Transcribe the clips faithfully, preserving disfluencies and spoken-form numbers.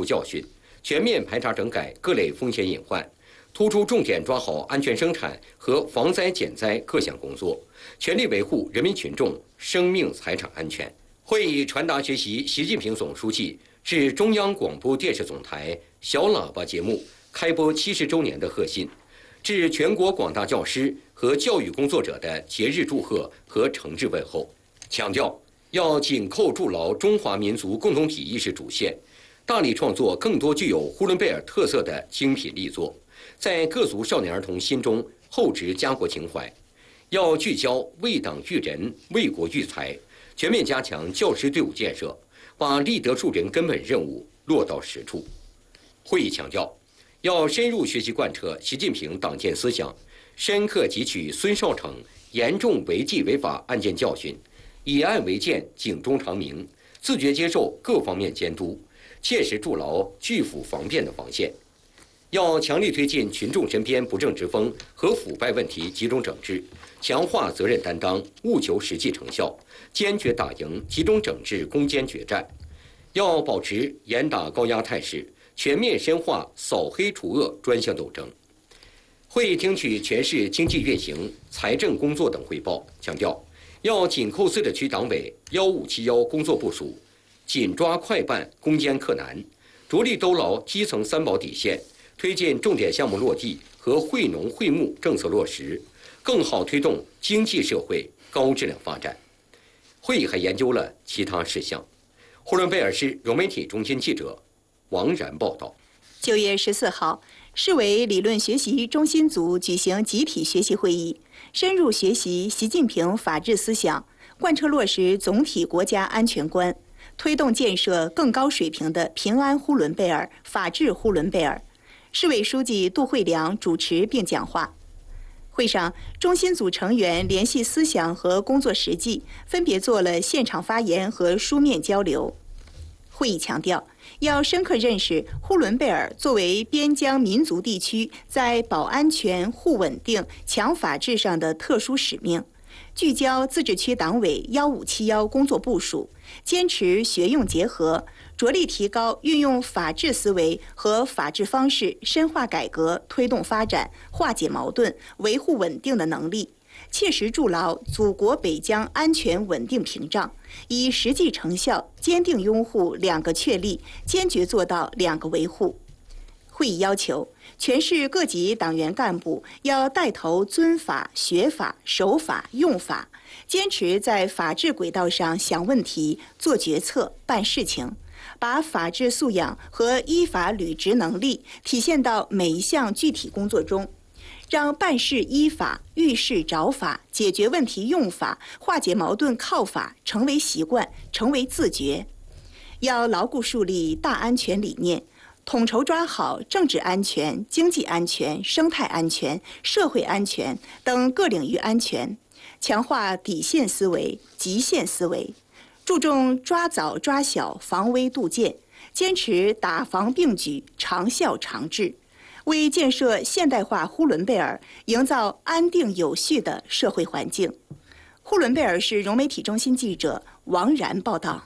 故教训，全面排查整改各类风险隐患，突出重点抓好安全生产和防灾减灾各项工作，全力维护人民群众生命财产安全。会议传达学习习近平总书记致中央广播电视总台小喇叭节目开播七十周年的贺信，致全国广大教师和教育工作者的节日祝贺和诚挚问候，强调要紧扣筑牢中华民族共同体意识主线，大力创作更多具有呼伦贝尔特色的精品力作，在各族少年儿童心中厚植家国情怀。要聚焦为党育人、为国育才，全面加强教师队伍建设，把立德树人根本任务落到实处。会议强调，要深入学习贯彻习近平党建思想，深刻汲取孙少成严重违纪违法案件教训，以案为鉴，警钟长鸣，自觉接受各方面监督，切实筑牢拒腐防变的防线。要强力推进群众身边不正之风和腐败问题集中整治，强化责任担当，务求实际成效，坚决打赢集中整治攻坚决战。要保持严打高压态势，全面深化扫黑除恶专项斗争。会议听取全市经济运行、财政工作等汇报，强调要紧扣自治区党委幺五七幺工作部署，紧抓快办攻坚克难，着力兜牢基层三保底线，推进重点项目落地和惠农惠牧政策落实，更好推动经济社会高质量发展。会议还研究了其他事项。呼伦贝尔市融媒体中心记者王然报道。 九月十四号，市委理论学习中心组举行集体学习会议，深入学习习近平法治思想，贯彻落实总体国家安全观，推动建设更高水平的平安呼伦贝尔、法治呼伦贝尔。市委书记杜慧良主持并讲话。会上，中心组成员联系思想和工作实际，分别做了现场发言和书面交流。会议强调，要深刻认识呼伦贝尔作为边疆民族地区在保安全、护稳定、强法治上的特殊使命，聚焦自治区党委幺五七幺工作部署，坚持学用结合，着力提高运用法治思维和法治方式深化改革、推动发展、化解矛盾、维护稳定的能力，切实筑牢祖国北疆安全稳定屏障，以实际成效坚定拥护两个确立，坚决做到两个维护。会议要求，全市各级党员干部要带头遵法、学法、守法、用法，坚持在法治轨道上想问题、做决策、办事情，把法治素养和依法履职能力体现到每一项具体工作中，让办事依法、遇事找法、解决问题用法、化解矛盾靠法成为习惯，成为自觉。要牢固树立大安全理念，统筹抓好政治安全、经济安全、生态安全、社会安全等各领域安全，强化底线思维、极限思维，注重抓早抓小、防微杜渐，坚持打防并举、长效长治，为建设现代化呼伦贝尔营造安定有序的社会环境。呼伦贝尔市融媒体中心记者王然报道。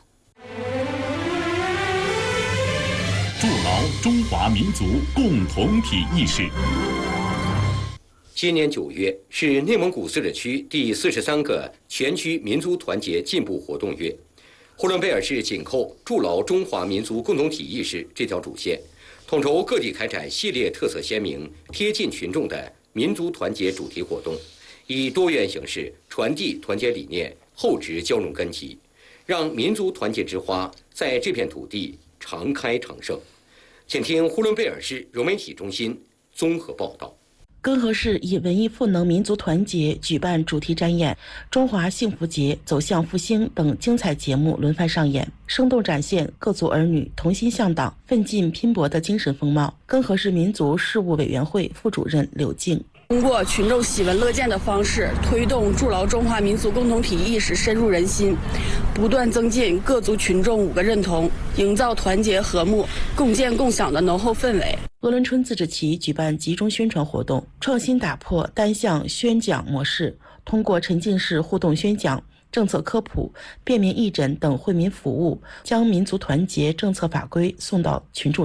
筑牢中华民族共同体意识。 今年九月是内蒙古自治区第四十三个全区民族团结进步活动月。呼伦贝尔市紧扣筑牢中华民族共同体意识这条主线，统筹各地开展系列特色鲜明、贴近群众的民族团结主题活动，以多元形式传递团结理念，厚植交融根基，让民族团结之花在这片土地常开常盛。请听呼伦贝尔市融媒体中心综合报道。 根河市以文艺赋能民族团结举办主题展演、中华幸福节、走向复兴等精彩节目轮番上演，生动展现各族儿女同心向党、奋进拼搏的精神风貌。根河市民族事务委员会副主任柳静。 通过群众喜闻乐见的方式，推动筑牢中华民族共同体意识深入人心，不断增进各族群众五个认同，营造团结和睦、共建共享的浓厚氛围。 鄂伦春自治旗举办集中宣传活动，创新打破单向宣讲模式，通过沉浸式互动宣讲、政策科普、便民义诊等惠民服务，将民族团结政策法规送到群众